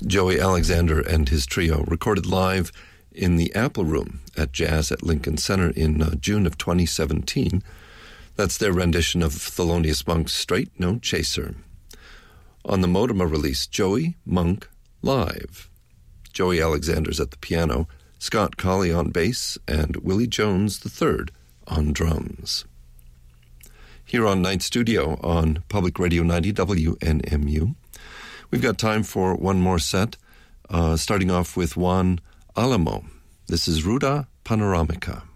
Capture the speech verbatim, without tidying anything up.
Joey Alexander and his trio, recorded live in the Apple Room at Jazz at Lincoln Center in uh, June of twenty seventeen. That's their rendition of Thelonious Monk's Straight No Chaser. On the Modema release, Joey Monk Live. Joey Alexander's at the piano, Scott Colley on bass, and Willie Jones the third on drums. Here on Night Studio on Public Radio ninety W N M U, we've got time for one more set, uh, starting off with Juan Alamo. This is Ruta Panoramica.